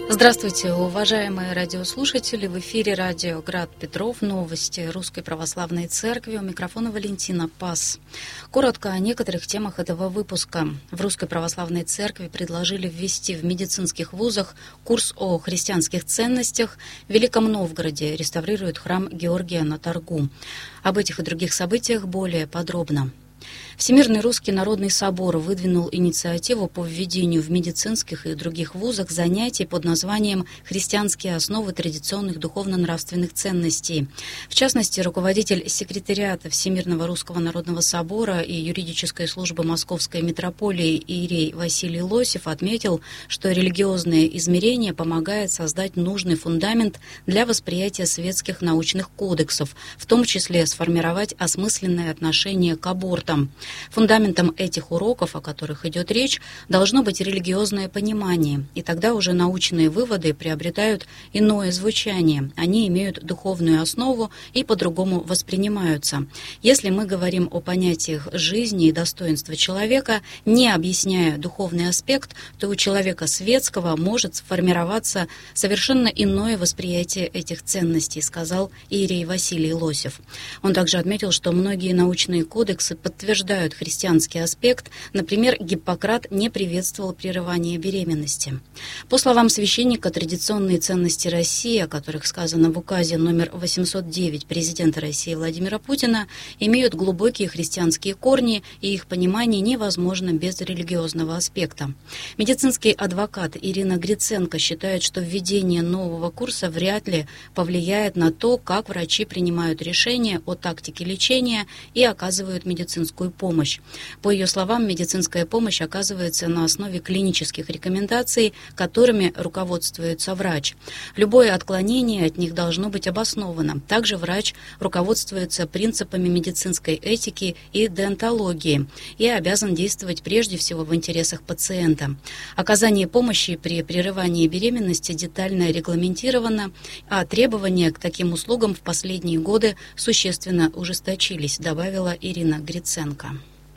Здравствуйте, уважаемые радиослушатели! В эфире радио «Град Петров», новости Русской Православной Церкви. У микрофона Валентина Пас. Коротко о некоторых темах этого выпуска. В Русской Православной Церкви предложили ввести в медицинских вузах курс о христианских ценностях. В Великом Новгороде реставрируют храм Георгия на Торгу. Об этих и других событиях более подробно. Всемирный Русский Народный Собор выдвинул инициативу по введению в медицинских и других вузах занятий под названием «Христианские основы традиционных духовно-нравственных ценностей». В частности, руководитель секретариата Всемирного Русского Народного Собора и юридической службы Московской митрополии иерей Василий Лосев отметил, что религиозное измерение помогает создать нужный фундамент для восприятия светских научных кодексов, в том числе сформировать осмысленное отношение к абортам. Фундаментом этих уроков, о которых идет речь, должно быть религиозное понимание, и тогда уже научные выводы приобретают иное звучание, они имеют духовную основу и по-другому воспринимаются. Если мы говорим о понятиях жизни и достоинства человека, не объясняя духовный аспект, то у человека светского может сформироваться совершенно иное восприятие этих ценностей, сказал иерей Василий Лосев. Он также отметил, что многие научные кодексы подтверждают христианский аспект. Например, Гиппократ не приветствовал прерывание беременности. По словам священника, традиционные ценности России, о которых сказано в указе номер 809 президента России Владимира Путина, имеют глубокие христианские корни, и их понимание невозможно без религиозного аспекта. Медицинский адвокат Ирина Гриценко считает, что введение нового курса вряд ли повлияет на то, как врачи принимают решения о тактике лечения и оказывают медицинскую помощь. По ее словам, медицинская помощь оказывается на основе клинических рекомендаций, которыми руководствуется врач. Любое отклонение от них должно быть обосновано. Также врач руководствуется принципами медицинской этики и деонтологии и обязан действовать прежде всего в интересах пациента. Оказание помощи при прерывании беременности детально регламентировано, а требования к таким услугам в последние годы существенно ужесточились, добавила Ирина Гриценко.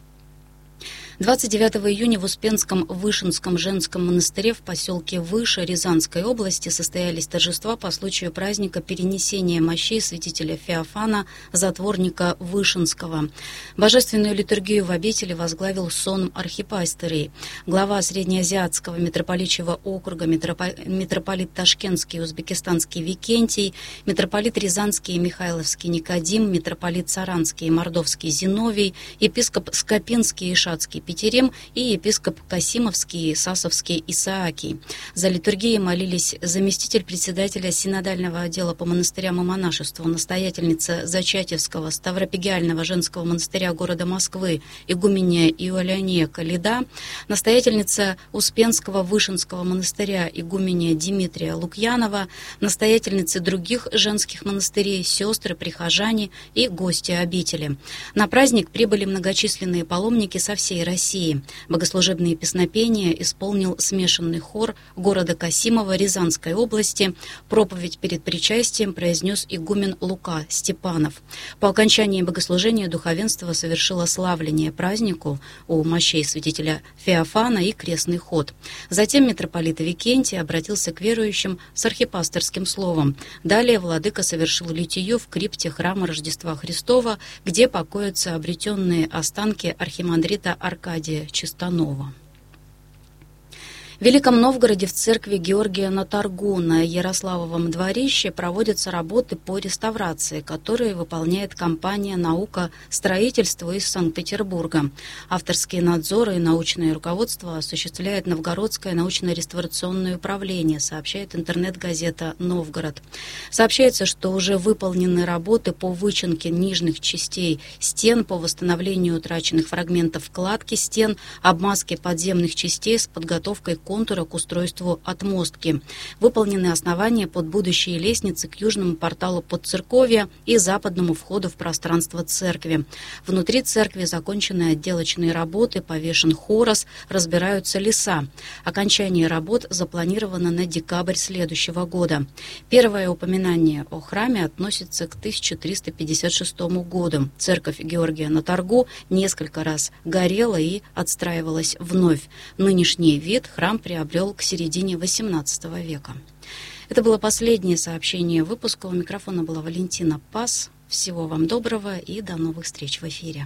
29 июня в Успенском Вышинском женском монастыре в поселке Выша Рязанской области состоялись торжества по случаю праздника перенесения мощей святителя Феофана, затворника Вышинского. Божественную литургию в обители возглавил сон архипастырей. Глава Среднеазиатского митрополичьего округа митрополит Ташкентский и Узбекистанский Викентий, митрополит Рязанский и Михайловский Никодим, митрополит Саранский и Мордовский Зиновий, епископ Скопинский и Шацкий Петерим и епископ Касимовский и Сасовский Исаакий. За литургией молились заместитель председателя синодального отдела по монастырям и монашеству, настоятельница Зачатевского Ставропигиального женского монастыря города Москвы игуменья Иоанния Калида, настоятельница Успенского Вышинского монастыря игуменья Дмитрия Лукьянова, настоятельницы других женских монастырей, сестры, прихожане и гости обители. На праздник прибыли многочисленные паломники со всей России. Богослужебные песнопения исполнил смешанный хор города Касимова Рязанской области. Проповедь перед причастием произнес игумен Лука Степанов. По окончании богослужения духовенство совершило славление празднику у мощей святителя Феофана и крестный ход. Затем митрополит Викентий обратился к верующим с архипасторским словом. Далее владыка совершил литию в крипте храма Рождества Христова, где покоятся обретенные останки архимандрита Аркадия Чистанова. В Великом Новгороде в церкви Георгия на Торгу на Ярославовом дворище проводятся работы по реставрации, которые выполняет компания «Наука строительства» из Санкт-Петербурга. Авторские надзоры и научное руководство осуществляет Новгородское научно-реставрационное управление, сообщает интернет-газета «Новгород». Сообщается, что уже выполнены работы по вычинке нижних частей стен, по восстановлению утраченных фрагментов кладки стен, обмазке подземных частей с подготовкой контура к устройству отмостки. Выполнены основания под будущие лестницы к южному порталу подцерковья и западному входу в пространство церкви. Внутри церкви закончены отделочные работы, повешен хорос, разбираются леса. Окончание работ запланировано на декабрь следующего года. Первое упоминание о храме относится к 1356 году. Церковь Георгия на Торгу несколько раз горела и отстраивалась вновь. Нынешний вид храм приобрел к середине XVIII века. Это было последнее сообщение выпуска. У микрофона была Валентина Пас. Всего вам доброго и до новых встреч в эфире.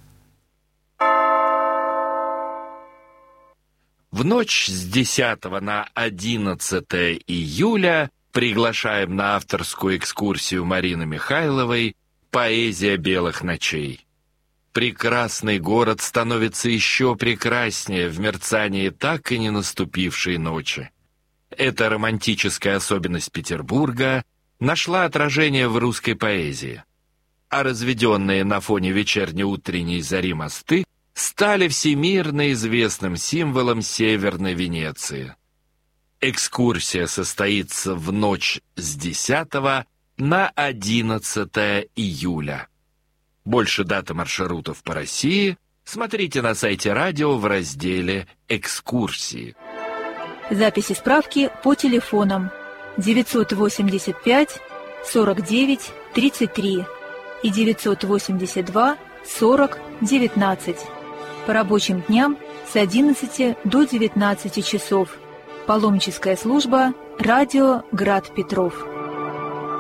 В ночь с 10 на 11 июля приглашаем на авторскую экскурсию Марины Михайловой «Поэзия белых ночей». Прекрасный город становится еще прекраснее в мерцании так и не наступившей ночи. Эта романтическая особенность Петербурга нашла отражение в русской поэзии, а разведенные на фоне вечерне-утренней зари мосты стали всемирно известным символом Северной Венеции. Экскурсия состоится в ночь с 10 на 11 июля. Больше дат и маршрутов по России смотрите на сайте радио в разделе «Экскурсии». Записи справки по телефонам 985 49 33 и 982 40 19. По рабочим дням с 11 до 19 часов. Паломническая служба «Радио Град Петров».